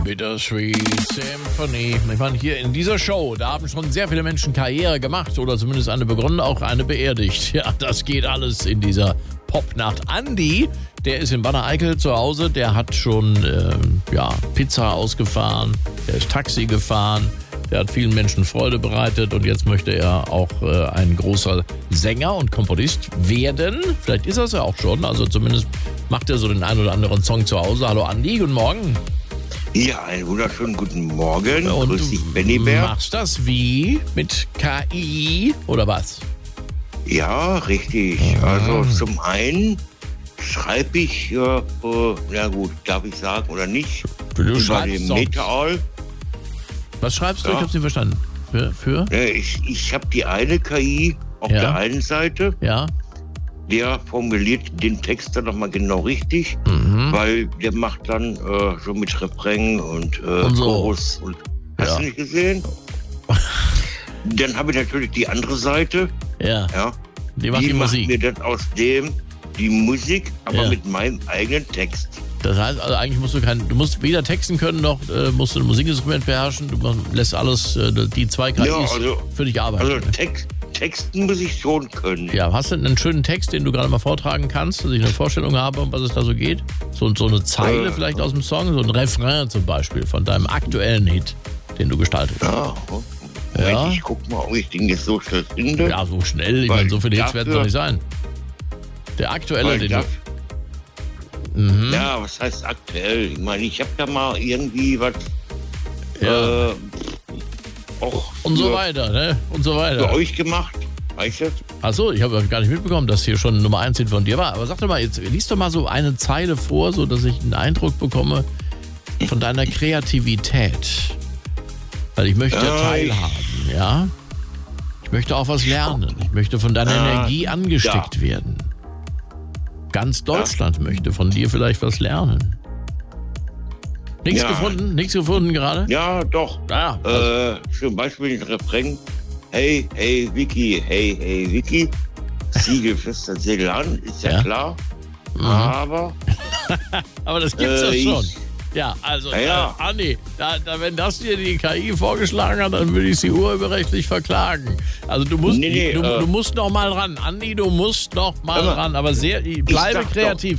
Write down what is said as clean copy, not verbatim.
Bittersweet Symphony. Ich meine, hier in dieser Show, da haben schon sehr viele Menschen Karriere gemacht oder zumindest eine begonnen, auch eine beerdigt. Ja, das geht alles in dieser Popnacht. Andi, der ist in Banne-Eickel zu Hause, der hat schon Pizza ausgefahren, der ist Taxi gefahren, der hat vielen Menschen Freude bereitet und jetzt möchte er auch ein großer Sänger und Komponist werden. Vielleicht ist er es ja auch schon, also zumindest macht er so den einen oder anderen Song zu Hause. Hallo Andi, guten Morgen. Ja, einen wunderschönen guten Morgen. Und Grüß dich, Benny Bär. Machst das wie? Mit KI oder was? Ja, richtig. Also zum einen schreibe ich, darf ich sagen oder nicht, Du über schreibst den Songs. Metal. Was schreibst du? Ja. Ich hab's nicht verstanden. Für? Ich habe die eine KI auf Ja. der einen Seite, Ja? der formuliert den Text dann nochmal genau richtig, weil der macht dann so mit Refrain und Und so. Chorus und hast Ja. du nicht gesehen? Dann habe ich natürlich die andere Seite, Ja. ja. Die macht die macht Musik. mir dann aus dem die Musik, aber Ja. mit meinem eigenen Text. Das heißt, also eigentlich musst du musst weder texten können, noch musst du ein Musikinstrument beherrschen. Du lässt alles, die zwei KIs Ja, also- für dich arbeiten. Also Texten muss ich schon können. Ja, hast du einen schönen Text, den du gerade mal vortragen kannst, dass ich eine Vorstellung habe, um was es da so geht? So eine Zeile vielleicht aus dem Song, so ein Refrain zum Beispiel von deinem aktuellen Hit, den du gestaltet hast. Ja. Ja. Moment, ich guck mal, ob ich den jetzt so schnell finde. Ja, so schnell, ich Weil meine, so viele Hits werden es doch dafür- nicht sein. Der aktuelle, Weil den das, du... Ja, was heißt aktuell? Ich meine, ich habe da mal irgendwie was Ja. auch Und so für, weiter, ne? Und so für weiter. euch gemacht. Weißt du? Achso, ich habe gar nicht mitbekommen, dass hier schon Nummer 1 Hit von dir war. Aber sag doch mal, jetzt liest doch mal so eine Zeile vor, so dass ich einen Eindruck bekomme von deiner Kreativität. Weil ich möchte Ja, teilhaben, ja? Ich möchte auch was lernen. Ich möchte von deiner Energie angesteckt werden. Ganz Deutschland möchte von dir vielleicht was lernen. Nichts Ja. gefunden? Nichts gefunden gerade? Ja, doch. Ja. Zum Beispiel den Refrain. Hey, hey, Vicky, hey, hey, Vicky. Siegel fester Segel an, ist ja, Ja. klar. Aber Aber das gibt's ja schon. ich- Ja, also, Ja. Andi, wenn das dir die KI vorgeschlagen hat, dann würde ich sie urheberrechtlich verklagen. Also du musst, Nee, du musst noch mal ran. Andi, du musst noch mal Hör mal, ran. Aber bleibe sag doch, kreativ.